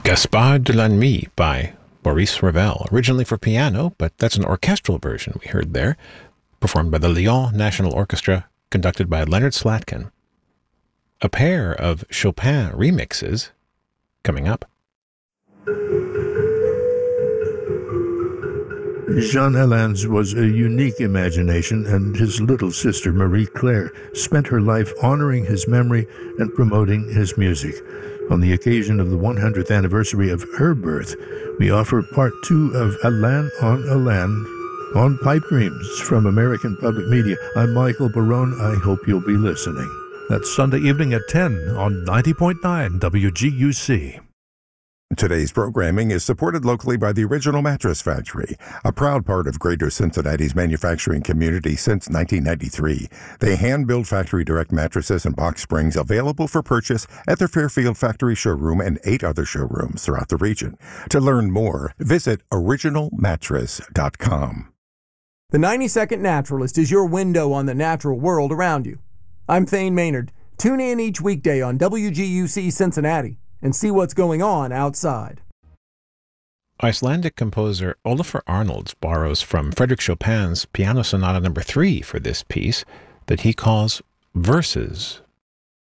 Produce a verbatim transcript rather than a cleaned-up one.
Gaspard de la Nuit by Maurice Ravel, originally for piano, but that's an orchestral version we heard there, performed by the Lyon National Orchestra, conducted by Leonard Slatkin. A pair of Chopin remixes coming up. Jean Helin's was a unique imagination, and his little sister Marie-Claire spent her life honoring his memory and promoting his music. On the occasion of the one hundredth anniversary of her birth, we offer part two of Alain on Alain on Pipe Dreams from American Public Media. I'm Michael Barone. I hope you'll be listening. That's Sunday evening at ten on ninety point nine W G U C. Today's programming is supported locally by the Original Mattress Factory, a proud part of Greater Cincinnati's manufacturing community since nineteen ninety-three. They hand-build factory-direct mattresses and box springs available for purchase at their Fairfield factory showroom and eight other showrooms throughout the region. To learn more, visit original mattress dot com. The ninety second Naturalist is your window on the natural world around you. I'm Thane Maynard. Tune in each weekday on W G U C Cincinnati and see what's going on outside. Icelandic composer Olafur Arnalds borrows from Frédéric Chopin's Piano Sonata number three for this piece that he calls Verses